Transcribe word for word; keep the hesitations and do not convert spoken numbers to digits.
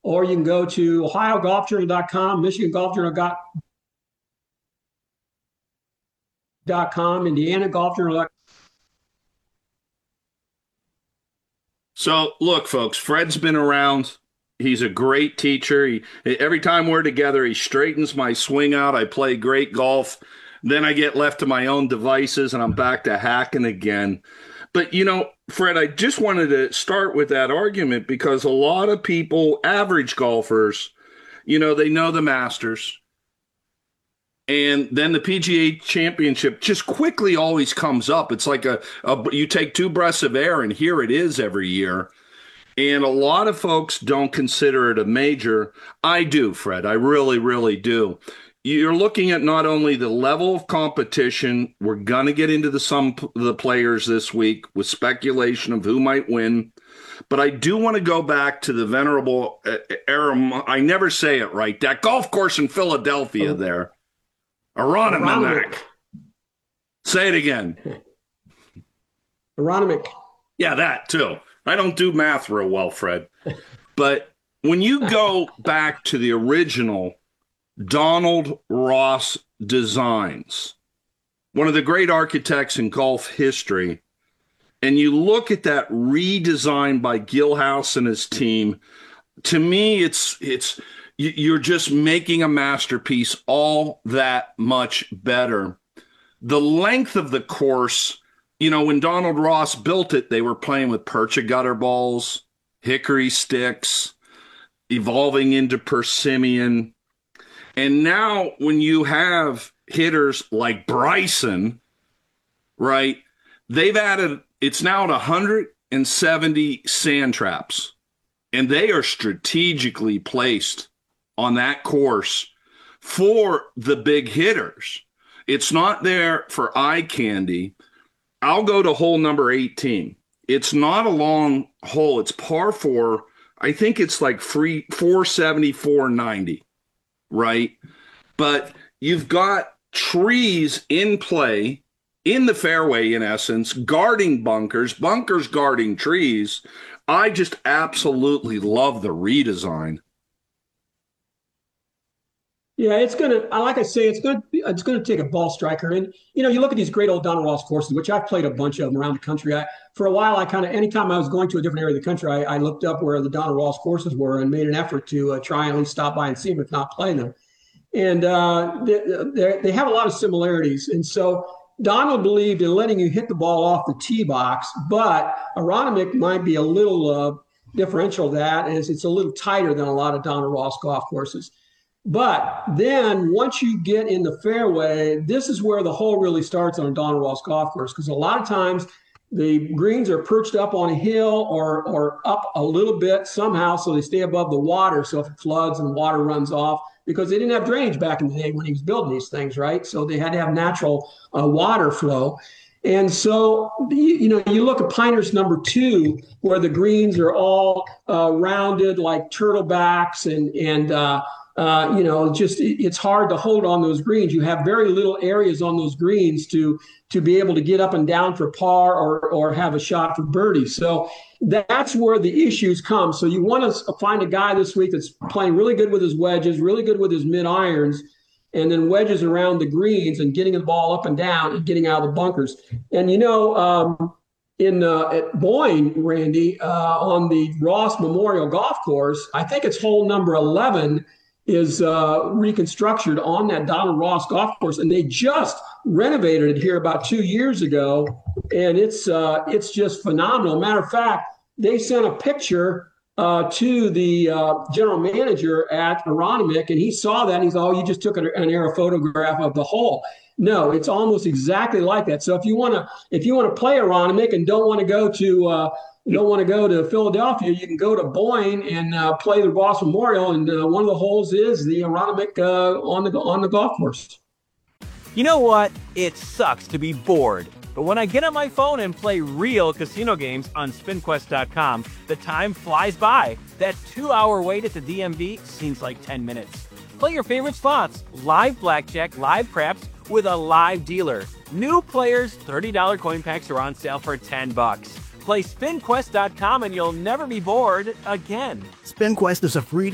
or you can go to ohio golf journal dot com, michigan golf journal dot com, indiana golf journal dot com. So, look, folks, Fred's been around. He's a great teacher. He, every time we're together, he straightens my swing out. I play great golf. Then I get left to my own devices and I'm back to hacking again. But, you know, Fred, I just wanted to start with that argument because a lot of people, average golfers, you know, they know the Masters. And then the P G A Championship just quickly always comes up. It's like a, a you take two breaths of air and here it is every year. And a lot of folks don't consider it a major. I do, Fred. I really, really do. You're looking at not only the level of competition. We're going to get into the some of the players this week with speculation of who might win. But I do want to go back to the venerable uh, era. I never say it right. That golf course in Philadelphia there. Aronimink. Say it again. Aronimink. Yeah, that too. I don't do math real well, Fred. But when you go back to the original Donald Ross designs, one of the great architects in golf history, and you look at that redesign by Gil House and his team, to me, it's it's you're just making a masterpiece all that much better. The length of the course, you know, when Donald Ross built it, they were playing with percha gutter balls, hickory sticks, evolving into persimmon. And now when you have hitters like Bryson, right, they've added, it's now at one hundred seventy sand traps, and they are strategically placed on that course for the big hitters. It's not there for eye candy. I'll go to hole number eighteen. It's not a long hole. It's par four. I think it's like free four seventy, four ninety, right? But you've got trees in play in the fairway, in essence, guarding bunkers, bunkers guarding trees. I just absolutely love the redesign. Yeah, it's gonna. Like I say, it's gonna. It's gonna take a ball striker, and you know, you look at these great old Donald Ross courses, which I've played a bunch of them around the country. I, for a while, I kind of, anytime I was going to a different area of the country, I, I looked up where the Donald Ross courses were and made an effort to uh, try and at least stop by and see them, if not play them. And uh, they, they have a lot of similarities. And so Donald believed in letting you hit the ball off the tee box, but Aronimink might be a little uh, differential. That is, it's a little tighter than a lot of Donald Ross golf courses. But then once you get in the fairway, this is where the hole really starts on a Donald Ross golf course, because a lot of times the greens are perched up on a hill or or up a little bit somehow so they stay above the water. So if it floods and water runs off, because they didn't have drainage back in the day when he was building these things, right? So they had to have natural uh, water flow. And so, you, you know, you look at Pinehurst number two, where the greens are all uh, rounded like turtlebacks and, and uh, uh, you know, just it's hard to hold on those greens. You have very little areas on those greens to to be able to get up and down for par or or have a shot for birdie. So that's where the issues come. So you want to find a guy this week that's playing really good with his wedges, really good with his mid irons, and then wedges around the greens and getting the ball up and down and getting out of the bunkers. And you know, um, in uh, at Boyne, Randy, uh, on the Ross Memorial Golf Course, I think it's hole number eleven is uh, reconstructed on that Donald Ross golf course, and they just renovated it here about two years ago, and it's uh, it's just phenomenal. Matter of fact, they sent a picture uh, to the uh, general manager at Aronimink, and he saw that, and he's, oh, you just took an, an air photograph of the hole. No, it's almost exactly like that. So if you want to if you want to play Aronimink and don't want to go to uh, you don't want to go to Philadelphia, you can go to Boyne and uh, play the Ross Memorial, and uh, one of the holes is the Aronimink uh, on the on the golf course. You know what? It sucks to be bored, but when I get on my phone and play real casino games on spin quest dot com, the time flies by. That two-hour wait at the D M V seems like ten minutes. Play your favorite slots, live blackjack, live craps, with a live dealer. New players, thirty dollars coin packs are on sale for ten bucks. Play spin quest dot com and you'll never be bored again. SpinQuest is a free